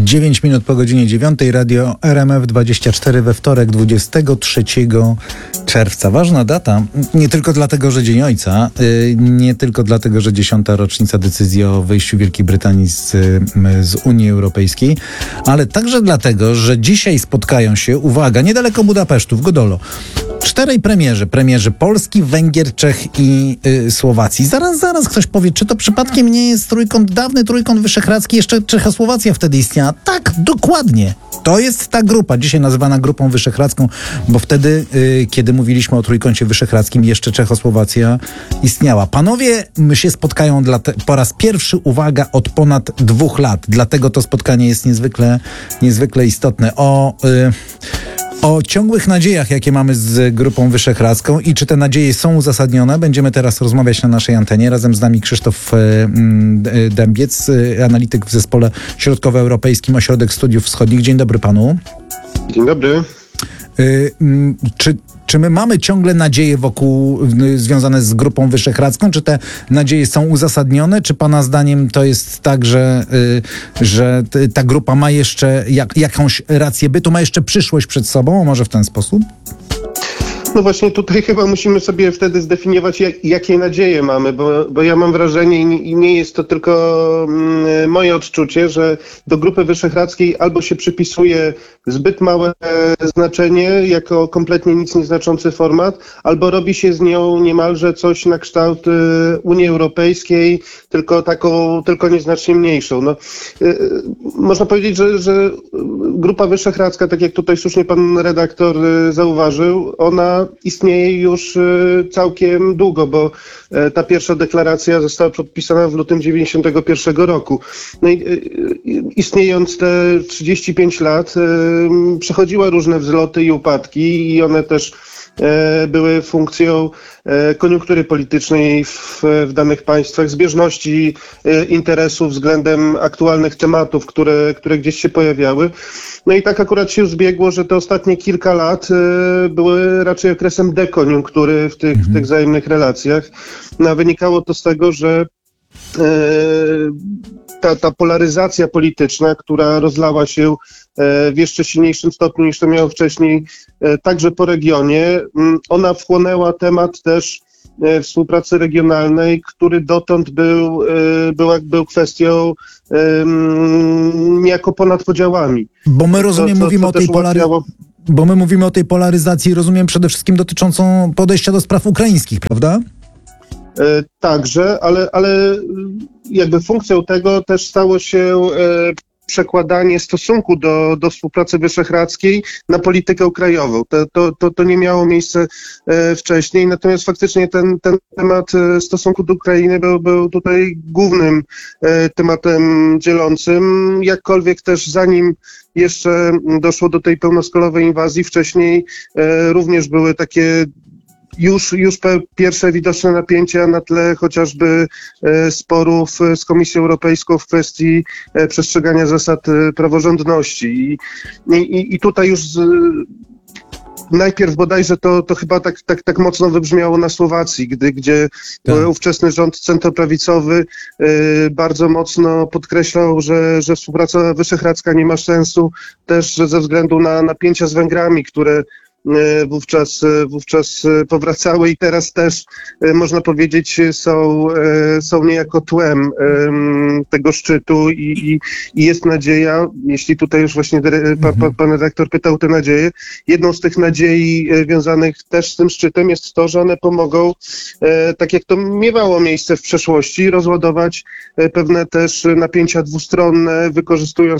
9 minut po godzinie 9, radio RMF24 we wtorek 23 czerwca. Ważna data, nie tylko dlatego, że Dzień Ojca, nie tylko dlatego, że 10. rocznica decyzji o wyjściu Wielkiej Brytanii z Unii Europejskiej, ale także dlatego, że dzisiaj spotkają się, uwaga, niedaleko Budapesztu, w Godolo, 4 premierzy Polski, Węgier, Czech i Słowacji. Zaraz ktoś powie, czy to przypadkiem nie jest dawny trójkąt wyszehradzki, jeszcze Czechosłowacja wtedy istniała. Tak, dokładnie. To jest ta grupa, dzisiaj nazywana Grupą Wyszehradzką, bo wtedy, kiedy mówiliśmy o trójkącie wyszehradzkim, jeszcze Czechosłowacja istniała. Panowie się spotkają po raz pierwszy, uwaga, od ponad 2 lat. Dlatego to spotkanie jest niezwykle istotne. O ciągłych nadziejach, jakie mamy z Grupą Wyszehradzką i czy te nadzieje są uzasadnione, będziemy teraz rozmawiać na naszej antenie. Razem z nami Krzysztof Dębiec, analityk w Zespole Środkowoeuropejskim Ośrodek Studiów Wschodnich. Dzień dobry panu. Dzień dobry. Czy my mamy ciągle nadzieje związane z Grupą Wyszehradzką? Czy te nadzieje są uzasadnione? Czy pana zdaniem to jest tak, że ta grupa ma jeszcze jakąś rację bytu, ma jeszcze przyszłość przed sobą? Może w ten sposób? No właśnie tutaj chyba musimy sobie wtedy zdefiniować, jakie nadzieje mamy, bo ja mam wrażenie i nie jest to tylko moje odczucie, że do Grupy Wyszehradzkiej albo się przypisuje zbyt małe znaczenie jako kompletnie nic nieznaczący format, albo robi się z nią niemalże coś na kształt Unii Europejskiej, tylko nieznacznie mniejszą. No, można powiedzieć, że Grupa Wyszehradzka, tak jak tutaj słusznie pan redaktor zauważył, ona istnieje już całkiem długo, bo ta pierwsza deklaracja została podpisana w lutym 1991 roku. No i istniejąc te 35 lat przechodziła różne wzloty i upadki i one też były funkcją koniunktury politycznej w danych państwach, zbieżności interesów względem aktualnych tematów, które gdzieś się pojawiały. No i tak akurat się zbiegło, że te ostatnie kilka lat były raczej okresem dekoniunktury w tych wzajemnych relacjach. No, wynikało to z tego, że ta polaryzacja polityczna, która rozlała się w jeszcze silniejszym stopniu niż to miało wcześniej, także po regionie, ona wchłonęła temat też współpracy regionalnej, który dotąd był kwestią niejako ponad podziałami. Bo my mówimy o tej polaryzacji, rozumiem, przede wszystkim dotyczącą podejścia do spraw ukraińskich, prawda? Także, ale jakby funkcją tego też stało się przekładanie stosunku do współpracy wyszehradzkiej na politykę krajową. To nie miało miejsca wcześniej, natomiast faktycznie ten temat stosunku do Ukrainy był tutaj głównym tematem dzielącym, jakkolwiek też zanim jeszcze doszło do tej pełnoskalowej inwazji, wcześniej również były takie już pierwsze widoczne napięcia na tle chociażby sporów z Komisją Europejską w kwestii przestrzegania zasad praworządności. I tutaj już najpierw bodajże to chyba tak mocno wybrzmiało na Słowacji, gdzie ówczesny rząd centroprawicowy bardzo mocno podkreślał, że współpraca wyszehradzka nie ma sensu też ze względu na napięcia z Węgrami, które wówczas powracały i teraz też, można powiedzieć, są niejako tłem tego szczytu i jest nadzieja, jeśli tutaj już właśnie pan redaktor pytał o te nadzieje, jedną z tych nadziei wiązanych też z tym szczytem jest to, że one pomogą, tak jak to miewało miejsce w przeszłości, rozładować pewne też napięcia dwustronne, wykorzystując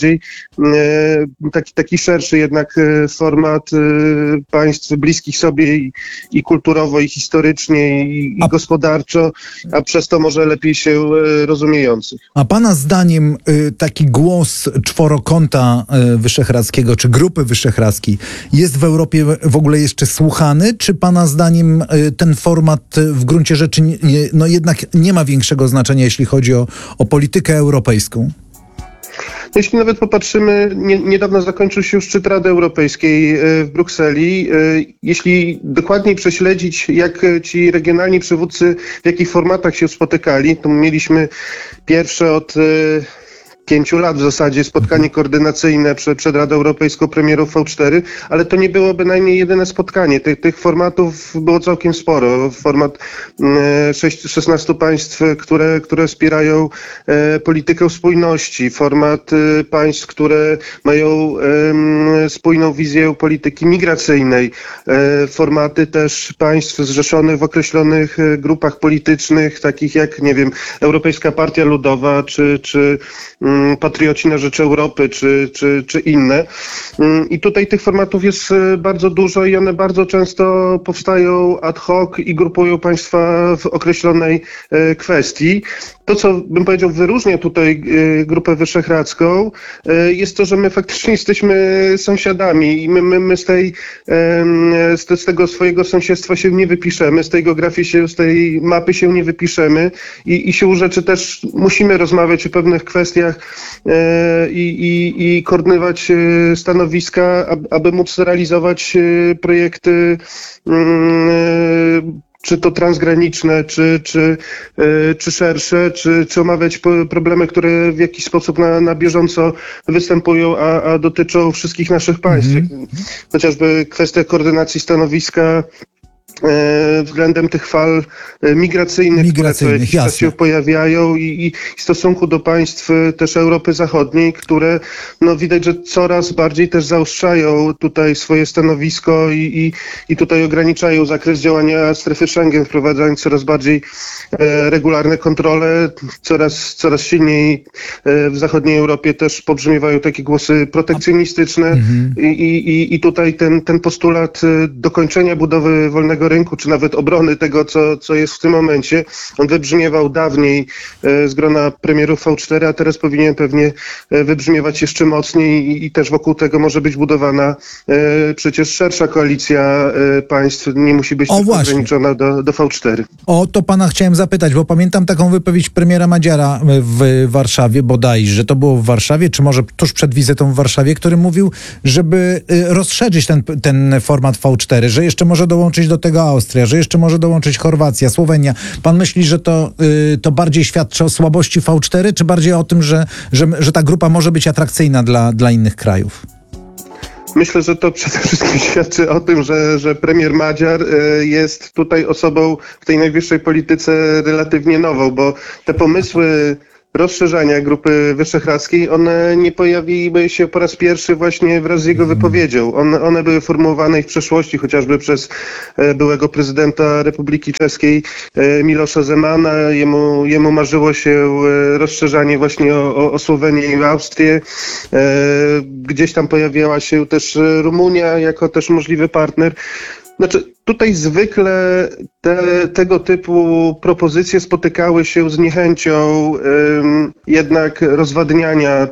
taki szerszy jednak format państw bliskich sobie i kulturowo, i historycznie, i gospodarczo, a przez to może lepiej się rozumiejących. A pana zdaniem taki głos czworokąta wyszehradzkiego, czy Grupy Wyszehradzkiej jest w Europie w ogóle jeszcze słuchany, czy pana zdaniem ten format w gruncie rzeczy jednak nie ma większego znaczenia, jeśli chodzi o politykę europejską? Jeśli nawet popatrzymy, niedawno zakończył się szczyt Rady Europejskiej w Brukseli. Jeśli dokładniej prześledzić, jak ci regionalni przywódcy, w jakich formatach się spotykali, to mieliśmy pierwsze od 5 lat w zasadzie spotkanie koordynacyjne przed Radą Europejską premierów V4, ale to nie było bynajmniej jedyne spotkanie. Tych formatów było całkiem sporo. Format 16 państw, które wspierają politykę spójności. Format państw, które mają spójną wizję polityki migracyjnej. Formaty też państw zrzeszonych w określonych grupach politycznych, takich jak, nie wiem, Europejska Partia Ludowa, czy Patrioci na Rzecz Europy, czy inne. I tutaj tych formatów jest bardzo dużo i one bardzo często powstają ad hoc i grupują państwa w określonej kwestii. To, co bym powiedział wyróżnia tutaj Grupę Wyszehradzką, jest to, że my faktycznie jesteśmy sąsiadami i my z tego swojego sąsiedztwa się nie wypiszemy, z tej geografii z tej mapy się nie wypiszemy i siłą rzeczy też musimy rozmawiać o pewnych kwestiach i koordynować stanowiska, aby móc realizować projekty czy to transgraniczne, czy szersze, czy omawiać problemy, które w jakiś sposób na bieżąco występują, a dotyczą wszystkich naszych państw. Chociażby kwestia koordynacji stanowiska względem tych fal migracyjnych, które co jakiś czas się pojawiają i w stosunku do państw też Europy Zachodniej, które widać, że coraz bardziej też zaostrzają tutaj swoje stanowisko i tutaj ograniczają zakres działania strefy Schengen, wprowadzając coraz bardziej regularne kontrole. Coraz silniej w zachodniej Europie też pobrzmiewają takie głosy protekcjonistyczne i tutaj ten postulat dokończenia budowy wolnego rynku, czy nawet obrony tego, co jest w tym momencie. On wybrzmiewał dawniej z grona premierów V4, a teraz powinien pewnie wybrzmiewać jeszcze mocniej i też wokół tego może być budowana przecież szersza koalicja państw. Nie musi być tylko ograniczona do V4. O to pana chciałem zapytać, bo pamiętam taką wypowiedź premiera Madziara w Warszawie, bodajże to było w Warszawie, czy może tuż przed wizytą w Warszawie, który mówił, żeby rozszerzyć ten format V4, że jeszcze może dołączyć do tego Austria, że jeszcze może dołączyć Chorwacja, Słowenia. Pan myśli, że to bardziej świadczy o słabości V4, czy bardziej o tym, że ta grupa może być atrakcyjna dla innych krajów? Myślę, że to przede wszystkim świadczy o tym, że premier Madziar jest tutaj osobą w tej najwyższej polityce relatywnie nową, bo te pomysły rozszerzania Grupy Wyszehradzkiej, one nie pojawiły się po raz pierwszy właśnie wraz z jego wypowiedzią. One były formułowane w przeszłości, chociażby przez byłego prezydenta Republiki Czeskiej Milosza Zemana. Jemu marzyło się rozszerzanie właśnie o Słowenię i Austrię. Gdzieś tam pojawiała się też Rumunia jako też możliwy partner. Znaczy, tutaj zwykle tego typu propozycje spotykały się z niechęcią jednak rozwadniania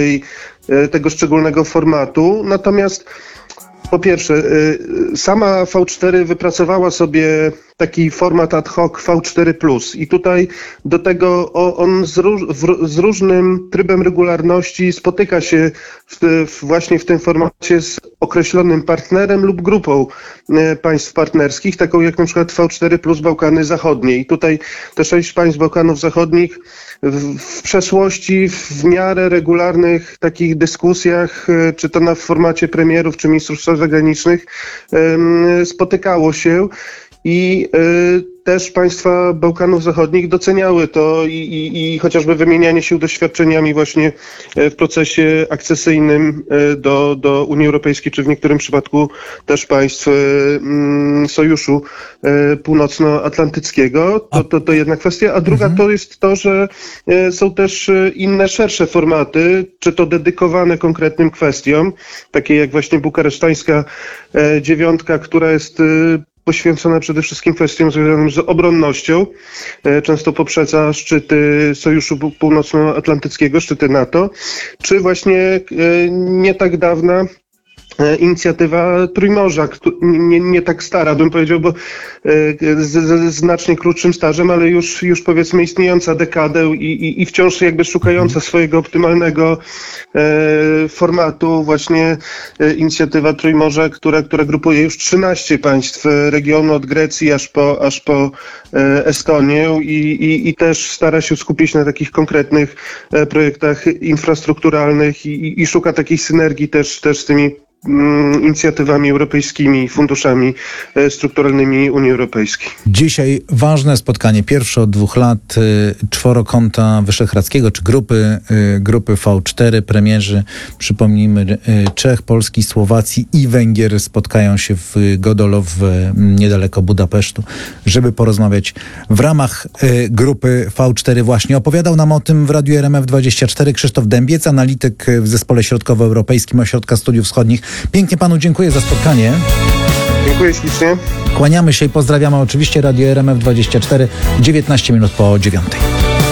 tego szczególnego formatu. Natomiast po pierwsze, sama V4 wypracowała sobie taki format ad hoc V4+. I tutaj do tego on z różnym trybem regularności spotyka się właśnie w tym formacie z określonym partnerem lub grupą państw partnerskich, taką jak na przykład V4+ Bałkany Zachodnie. I tutaj te 6 państw Bałkanów Zachodnich w przeszłości w miarę regularnych takich dyskusjach, czy to w formacie premierów, czy ministrów spraw zagranicznych, spotykało się. I też państwa Bałkanów Zachodnich doceniały to i chociażby wymienianie się doświadczeniami właśnie w procesie akcesyjnym do Unii Europejskiej, czy w niektórym przypadku też państw Sojuszu Północnoatlantyckiego. To jedna kwestia. A druga to jest to, że są też inne, szersze formaty, czy to dedykowane konkretnym kwestiom, takie jak właśnie bukaresztańska dziewiątka, która jest poświęcona przede wszystkim kwestiom związanym z obronnością. Często poprzedza szczyty Sojuszu Północnoatlantyckiego, szczyty NATO, czy właśnie nie tak dawna inicjatywa Trójmorza, nie tak stara, bym powiedział, bo z znacznie krótszym stażem, ale już powiedzmy istniejąca dekadę i wciąż jakby szukająca swojego optymalnego formatu, właśnie inicjatywa Trójmorza, która grupuje już 13 państw regionu, od Grecji aż po Estonię i też stara się skupić na takich konkretnych projektach infrastrukturalnych i szuka takiej synergii też z tymi inicjatywami europejskimi, funduszami strukturalnymi Unii Europejskiej. Dzisiaj ważne spotkanie, pierwsze od 2 lat czworokąta wyszehradzkiego, czy grupy V4, premierzy, przypomnijmy, Czech, Polski, Słowacji i Węgier spotkają się w Godolow niedaleko Budapesztu, żeby porozmawiać w ramach grupy V4 właśnie. Opowiadał nam o tym w Radiu RMF24 Krzysztof Dębiec, analityk w Zespole Środkowoeuropejskim Ośrodka Studiów Wschodnich. Pięknie panu dziękuję za spotkanie. Dziękuję ślicznie. Kłaniamy się i pozdrawiamy oczywiście Radio RMF24, 19 minut po 9.